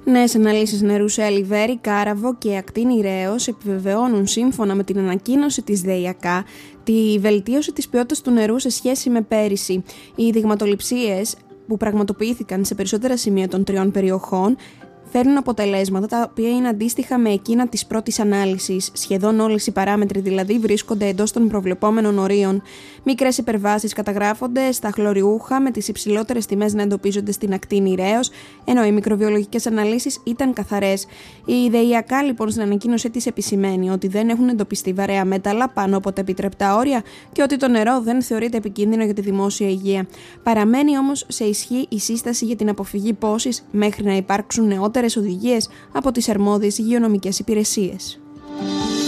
Νέες αναλύσεις νερού σε Αλιβέρι, Κάραβο και Ακτίνη Ρέος επιβεβαιώνουν, σύμφωνα με την ανακοίνωση της ΔΕΙΑΚΑ, τη βελτίωση της ποιότητας του νερού σε σχέση με πέρυσι. Οι δειγματοληψίες που πραγματοποιήθηκαν σε περισσότερα σημεία των τριών περιοχών φέρνουν αποτελέσματα τα οποία είναι αντίστοιχα με εκείνα της πρώτης ανάλυσης. Σχεδόν όλες οι παράμετροι δηλαδή βρίσκονται εντός των προβλεπόμενων ορίων. Μικρές υπερβάσεις καταγράφονται στα χλωριούχα, με τις υψηλότερες τιμές να εντοπίζονται στην Ακτίνη Ρέος, ενώ οι μικροβιολογικές αναλύσεις ήταν καθαρές. Η ΔΕΙΑΚΑ λοιπόν στην ανακοίνωσή της επισημαίνει ότι δεν έχουν εντοπιστεί βαρέα μέταλλα πάνω από τα επιτρεπτά όρια και ότι το νερό δεν θεωρείται επικίνδυνο για τη δημόσια υγεία. Παραμένει όμως σε ισχύ η σύσταση για την αποφυγή πόσης μέχρι να υπάρξουν νεότερες οδηγίες από τις αρμόδιες υγειονομικές υπηρεσίες.